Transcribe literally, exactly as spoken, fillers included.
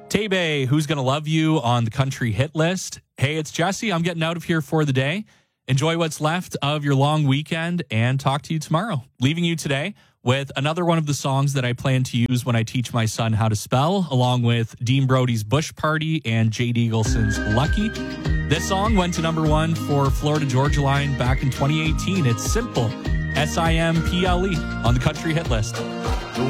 Tebe, Who's Gonna Love You on the country hit list. Hey, it's Jesse. I'm getting out of here for the day. Enjoy what's left of your long weekend and talk to you tomorrow. Leaving you today with another one of the songs that I plan to use when I teach my son how to spell, along with Dean Brody's Bush Party and Jade Eagleson's Lucky. This song went to number one for Florida Georgia Line back in twenty eighteen. It's Simple, S I M P L E, on the country hit list.